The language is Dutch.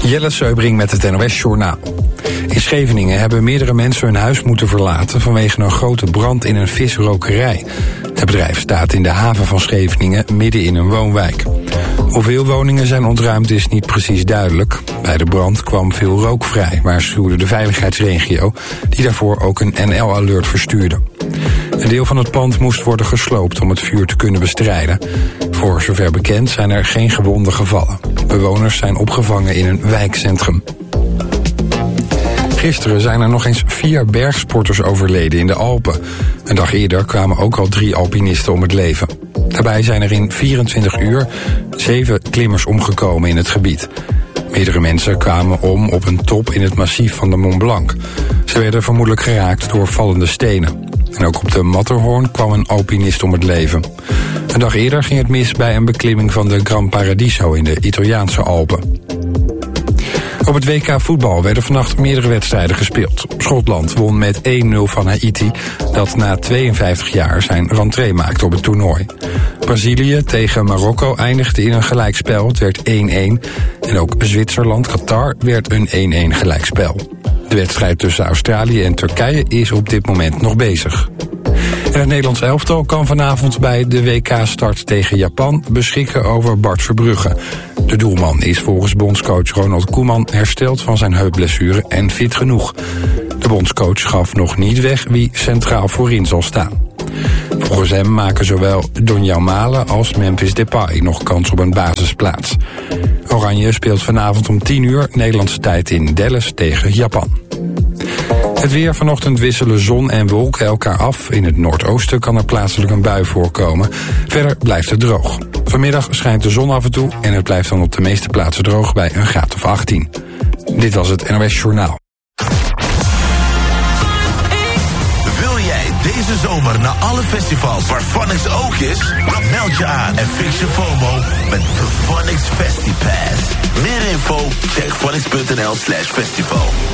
Jelle Seubring met het NOS-journaal. In Scheveningen hebben meerdere mensen hun huis moeten verlaten vanwege een grote brand in een visrokerij. Het bedrijf staat in de haven van Scheveningen midden in een woonwijk. Hoeveel woningen zijn ontruimd is niet precies duidelijk. Bij de brand kwam veel rook vrij, waarschuwde de veiligheidsregio, die daarvoor ook een NL-alert verstuurde. Een deel van het pand moest worden gesloopt om het vuur te kunnen bestrijden. Voor zover bekend zijn er geen gewonden gevallen. Bewoners zijn opgevangen in een wijkcentrum. Gisteren zijn er nog eens 4 bergsporters overleden in de Alpen. Een dag eerder kwamen ook al 3 alpinisten om het leven. Daarbij zijn er in 24 uur 7 klimmers omgekomen in het gebied. Meerdere mensen kwamen om op een top in het massief van de Mont Blanc. Ze werden vermoedelijk geraakt door vallende stenen. En ook op de Matterhorn kwam een alpinist om het leven. Een dag eerder ging het mis bij een beklimming van de Gran Paradiso in de Italiaanse Alpen. Op het WK voetbal werden vannacht meerdere wedstrijden gespeeld. Schotland won met 1-0 van Haiti, dat na 52 jaar zijn rentree maakte op het toernooi. Brazilië tegen Marokko eindigde in een gelijkspel, het werd 1-1. En ook Zwitserland-Qatar werd een 1-1 gelijkspel. De wedstrijd tussen Australië en Turkije is op dit moment nog bezig. En het Nederlands elftal kan vanavond bij de WK-start tegen Japan beschikken over Bart Verbrugge. De doelman is volgens bondscoach Ronald Koeman hersteld van zijn heupblessure en fit genoeg. De bondscoach gaf nog niet weg wie centraal voorin zal staan. Volgens hem maken zowel Donyell Malen als Memphis Depay nog kans op een basisplaats. Oranje speelt vanavond om 10 uur Nederlandse tijd in Dallas tegen Japan. Het weer: vanochtend wisselen zon en wolken elkaar af. In het noordoosten kan er plaatselijk een bui voorkomen. Verder blijft het droog. Vanmiddag schijnt de zon af en toe en het blijft dan op de meeste plaatsen droog bij een graad of 18. Dit was het NOS Journaal. Wil jij deze zomer naar alle festivals waar Phonics ook is? Meld je aan en fix je FOMO met de Phonics FestiPass. Meer info check phonics.nl/festival.